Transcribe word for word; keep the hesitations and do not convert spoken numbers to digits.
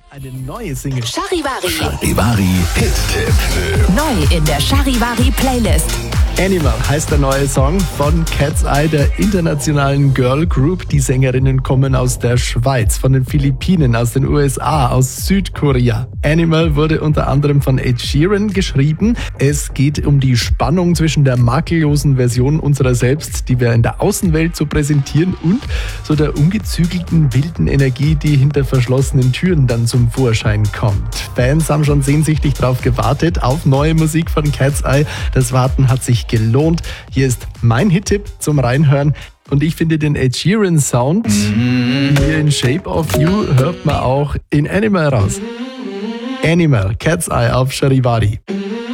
Eine neue Single. Charivari. Charivari Hit-Tipp. Neu in der Charivari Playlist. Animal heißt der neue Song von Cat's Eye, der internationalen Girl Group. Die Sängerinnen kommen aus der Schweiz, von den Philippinen, aus den U S A, aus Südkorea. Animal wurde unter anderem von Ed Sheeran geschrieben. Es geht um die Spannung zwischen der makellosen Version unserer selbst, die wir in der Außenwelt so präsentieren, und so der ungezügelten, wilden Energie, die hinter verschlossenen Türen dann zum Vorschein kommt. Fans haben schon sehnsüchtig drauf gewartet, auf neue Musik von Cat's Eye. Das Warten hat sich gelohnt. Hier ist mein Hit-Tipp zum Reinhören. Und ich finde den Ed Sheeran Sound hier in Shape of You hört man auch in Animal raus. Animal, Cat's Eye auf Charivari.